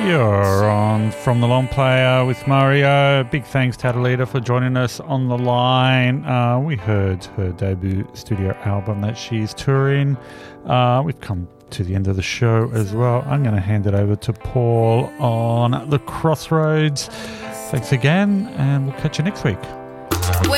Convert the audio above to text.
You're on From the Long Player with Mario. Big thanks to Adelita for joining us on the line. We heard her debut studio album that she's touring. We've come to the end of the show as well. I'm going to hand it over to Paul on The Crossroads. Thanks again, and we'll catch you next week.